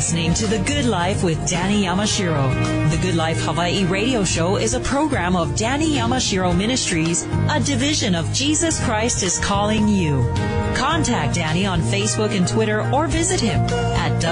listening to The Good Life with Danny Yamashiro. The Good Life Hawaii radio show is a program of Danny Yamashiro Ministries, a division of Jesus Christ is Calling You. Contact Danny on Facebook and Twitter or visit him at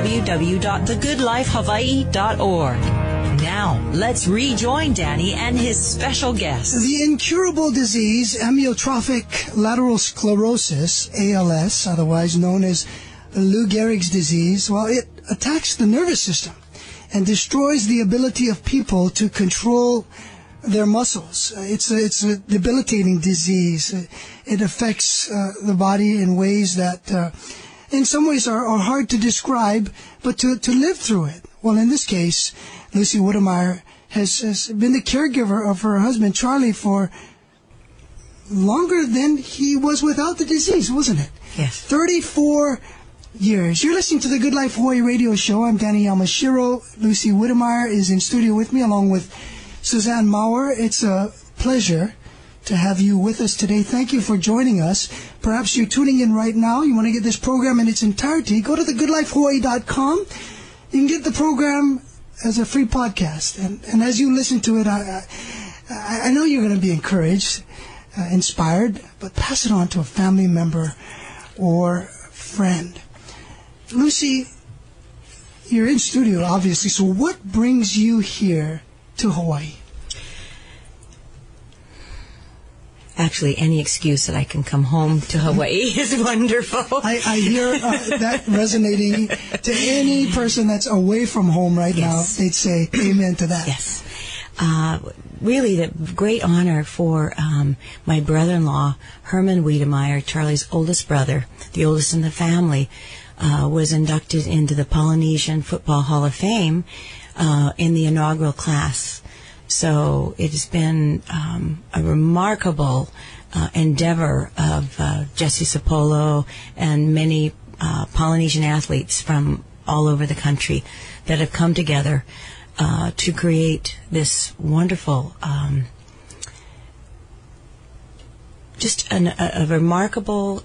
www.thegoodlifehawaii.org. Now, let's rejoin Danny and his special guest. The incurable disease, amyotrophic lateral sclerosis, ALS, otherwise known as Lou Gehrig's disease, well, it attacks the nervous system and destroys the ability of people to control their muscles. It's a debilitating disease. It affects the body in ways that in some ways are hard to describe, but to live through it. Well, in this case, Lucy Whittemire has been the caregiver of her husband, Charlie, for longer than he was without the disease, wasn't it? Yes. 34 years. You're listening to the Good Life Hawaii radio show. I'm Danny Yamashiro. Lucy Whittemire is in studio with me along with Suzanne Maurer. It's a pleasure to have you with us today. Thank you for joining us. Perhaps you're tuning in right now. You want to get this program in its entirety. Go to thegoodlifehawaii.com. You can get the program as a free podcast. And as you listen to it, I know you're going to be encouraged, inspired, but pass it on to a family member or friend. Lucy, you're in studio, obviously, so what brings you here to Hawaii? Actually, any excuse that I can come home to Hawaii is wonderful. I hear that resonating to any person that's away from home right now. They'd say amen to that. Yes. Really, the great honor for my brother-in-law, Herman Wiedemeyer, Charlie's oldest brother, the oldest in the family, was inducted into the Polynesian Football Hall of Fame in the inaugural class. So it has been a remarkable endeavor of Jesse Sapolo and many Polynesian athletes from all over the country that have come together to create this wonderful, just a remarkable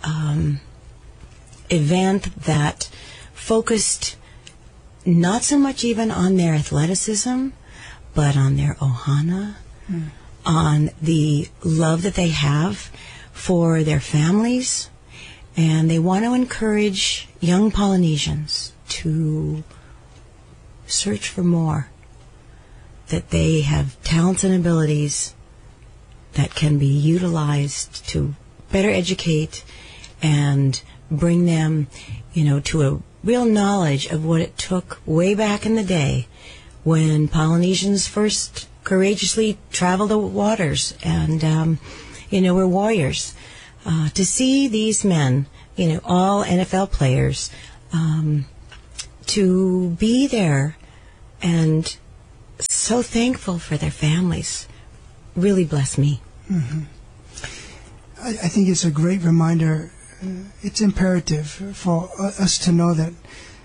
event that focused not so much even on their athleticism, but on their ohana, on the love that they have for their families, and they want to encourage young Polynesians to search for more, that they have talents and abilities that can be utilized to better educate and bring them, to a real knowledge of what it took way back in the day when Polynesians first courageously traveled the waters and, were warriors. To see these men, all NFL players, to be there and so thankful for their families really bless me. Mm-hmm. I think it's a great reminder. It's imperative for us to know that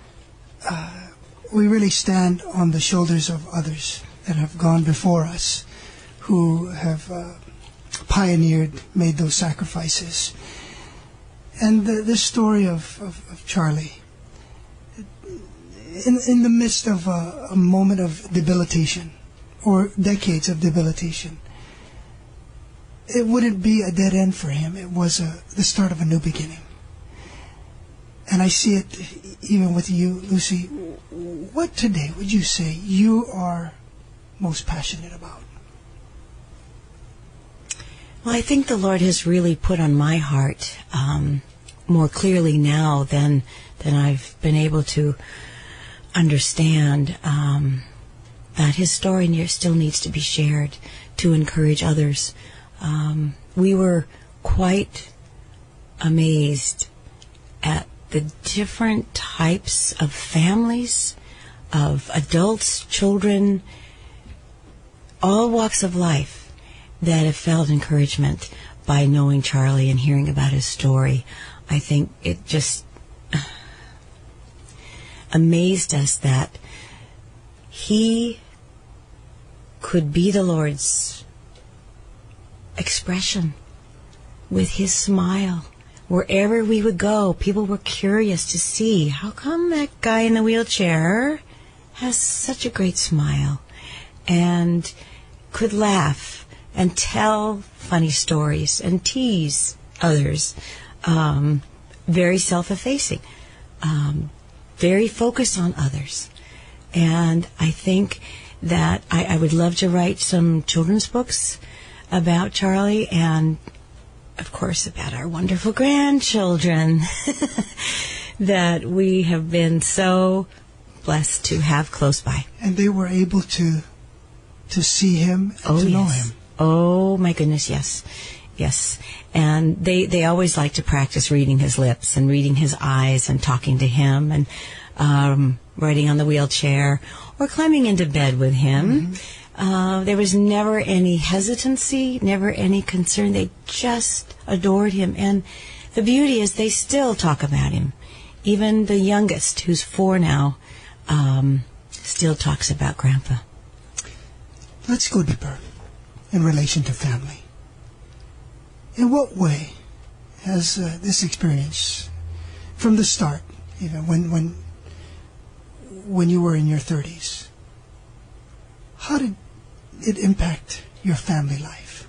we really stand on the shoulders of others that have gone before us, who have pioneered, made those sacrifices. And this story of Charlie, in the midst of a moment of debilitation, or decades of debilitation, it wouldn't be a dead end for him. It was the start of a new beginning. And I see it even with you, Lucy. What today would you say you are most passionate about? Well, I think the Lord has really put on my heart more clearly now than I've been able to understand that his story still needs to be shared to encourage others. We were quite amazed at the different types of families, of adults, children, all walks of life that have felt encouragement by knowing Charlie and hearing about his story. I think it just amazed us that he could be the Lord's expression with his smile, wherever we would go, people were curious to see, how come that guy in the wheelchair has such a great smile and could laugh and tell funny stories and tease others. Very self-effacing, very focused on others. And I think that I would love to write some children's books about Charlie and, of course, about our wonderful grandchildren that we have been so blessed to have close by. And they were able to see him and to know him. Oh, my goodness, yes. Yes. And they always like to practice reading his lips and reading his eyes and talking to him and riding on the wheelchair or climbing into bed with him. Mm-hmm. There was never any hesitancy, never any concern. They just adored him. And the beauty is they still talk about him. Even the youngest, who's 4 now, still talks about Grandpa. Let's go deeper in relation to family. In what way has this experience, from the start, when you were in your 30s, how did it impact your family life?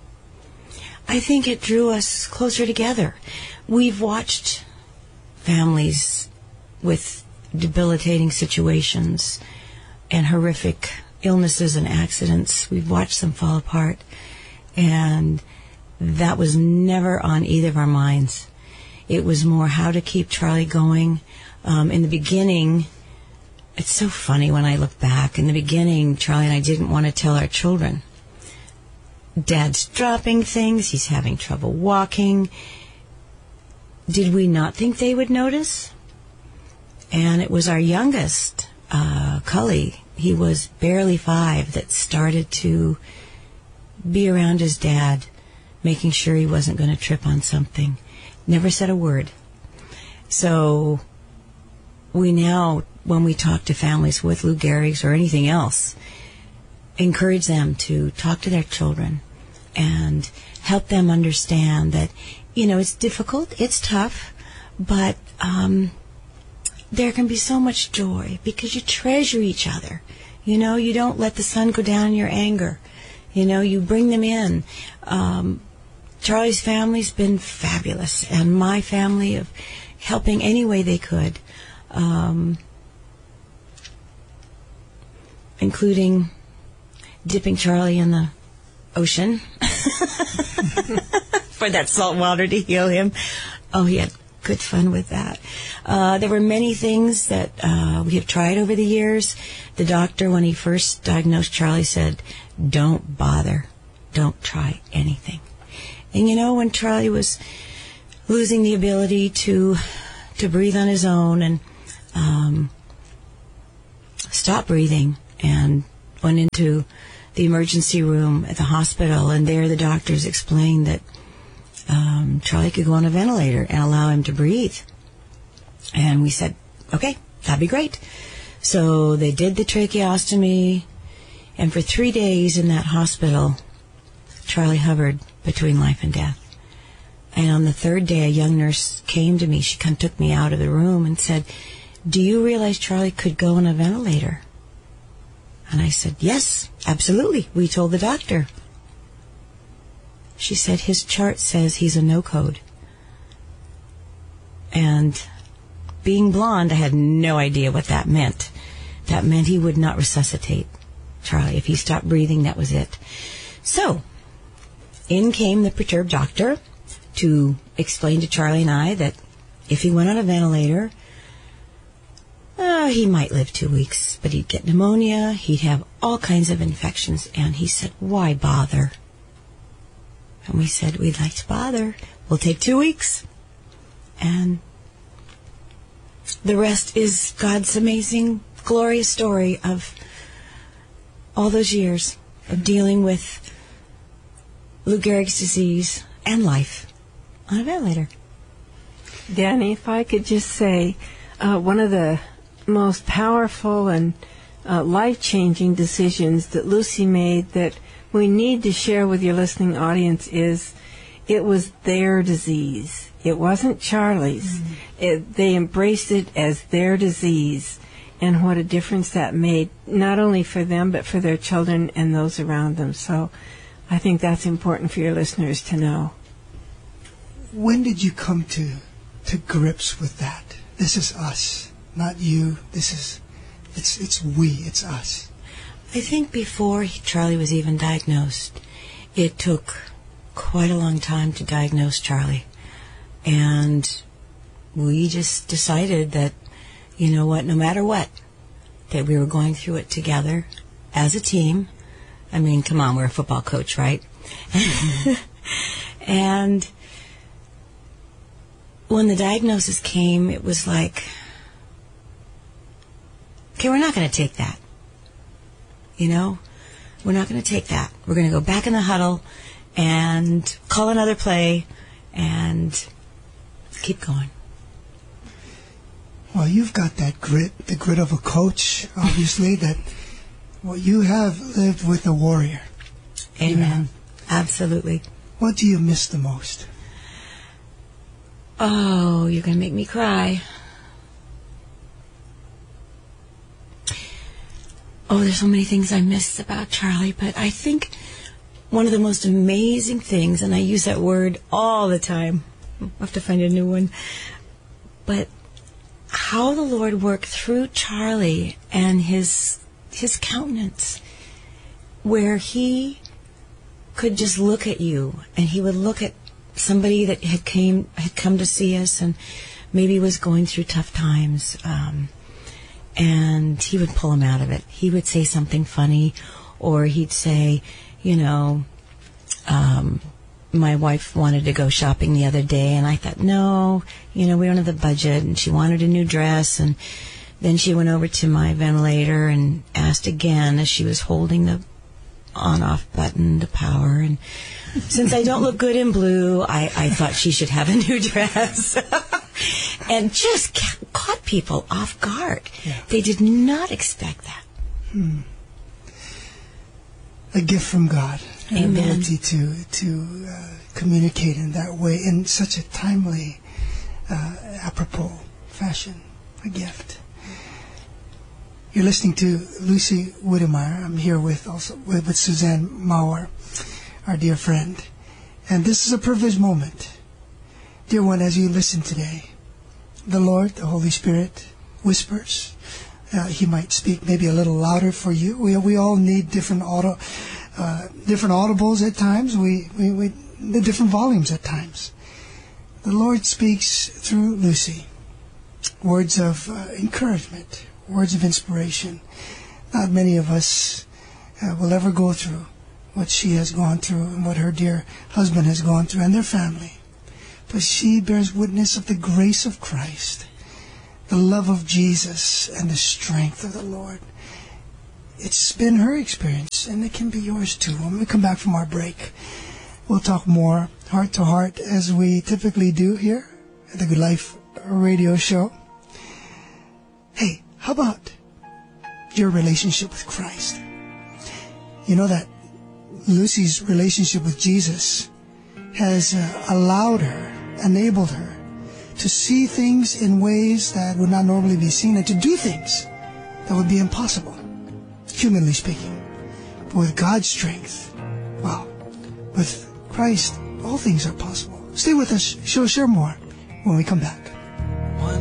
I think it drew us closer together. We've watched families with debilitating situations and horrific illnesses and accidents. We've watched them fall apart, and that was never on either of our minds. It was more how to keep Charlie going. In the beginning, it's so funny when I look back. In the beginning, Charlie and I didn't want to tell our children. Dad's dropping things. He's having trouble walking. Did we not think they would notice? And it was our youngest, Cully. He was barely 5 that started to be around his dad, making sure he wasn't going to trip on something. Never said a word. So we now, when we talk to families with Lou Gehrig's or anything else, encourage them to talk to their children and help them understand that, it's difficult, it's tough, but there can be so much joy because you treasure each other. You don't let the sun go down in your anger. You bring them in. Charlie's family's been fabulous, and my family of helping any way they could, including dipping Charlie in the ocean for that salt water to heal him. Oh, he had good fun with that. There were many things that we have tried over the years. The doctor, when he first diagnosed Charlie, said, "Don't bother. Don't try anything." And when Charlie was losing the ability to breathe on his own and stop breathing, and went into the emergency room at the hospital, and there the doctors explained that Charlie could go on a ventilator and allow him to breathe. And we said, okay, that'd be great. So they did the tracheostomy, and for 3 days in that hospital, Charlie hovered between life and death. And on the 3rd day, a young nurse came to me. She took me out of the room and said, "Do you realize Charlie could go on a ventilator?" And I said, "Yes, absolutely. We told the doctor." She said, "His chart says he's a no code." And being blonde, I had no idea what that meant. That meant he would not resuscitate Charlie. If he stopped breathing, that was it. So, in came the perturbed doctor to explain to Charlie and I that if he went on a ventilator, he might live 2 weeks, but he'd get pneumonia, he'd have all kinds of infections. And he said, "Why bother?" And we said, "We'd like to bother. We'll take 2 weeks." And the rest is God's amazing, glorious story of all those years of dealing with Lou Gehrig's disease and life on a ventilator. Danny, if I could just say, one of the most powerful and life-changing decisions that Lucy made that we need to share with your listening audience is it was their disease. It wasn't Charlie's. They embraced it as their disease, and what a difference that made, not only for them, but for their children and those around them. So I think that's important for your listeners to know. When did you come to grips with that? This is us, not you. It's we, it's us. I think before Charlie was even diagnosed, it took quite a long time to diagnose Charlie. And we just decided that, you know what, no matter what, that we were going through it together as a team. I mean, come on, we're a football coach, right? And when the diagnosis came, it was like, okay, we're not going to take that. You know, we're not going to take that. We're going to go back in the huddle and call another play and keep going. Well, you've got that grit, the grit of a coach, obviously, that you have lived with a warrior. Amen. Absolutely. What do you miss the most? Oh, you're going to make me cry. Oh, there's so many things I miss about Charlie, but I think one of the most amazing things, and I use that word all the time, I'll have to find a new one, but how the Lord worked through Charlie and his countenance, where he could just look at you, and he would look at somebody that had come to see us and maybe was going through tough times, and he would pull him out of it. He would say something funny, or he'd say, you know, my wife wanted to go shopping the other day, and I thought, no, you know, we don't have the budget, and she wanted a new dress, and then she went over to my ventilator and asked again as she was holding the on-off button to power, and since I don't look good in blue, I thought she should have a new dress. And just caught people off guard. Yeah. They did not expect that. A gift from God. An Amen. ability to communicate in that way, in such a timely, apropos fashion. A gift. You're listening to Lucy Whittemire. I'm here with Suzanne Maurer, our dear friend. And this is a privileged moment. Dear one, as you listen today, the Lord, the Holy Spirit, whispers. He might speak maybe a little louder for you. We all need different audibles at times. We the different volumes at times. The Lord speaks through Lucy. Words of encouragement, words of inspiration. Not many of us will ever go through what she has gone through and what her dear husband has gone through and their family. But she bears witness of the grace of Christ, the love of Jesus, and the strength of the Lord. It's been her experience, and it can be yours too. When we come back from our break, we'll talk more heart to heart, as we typically do here at the Good Life Radio Show. Hey, how about your relationship with Christ? You know that Lucy's relationship with Jesus has enabled her to see things in ways that would not normally be seen, and to do things that would be impossible, humanly speaking. But with God's strength, well, with Christ, all things are possible. Stay with us. She'll share more when we come back.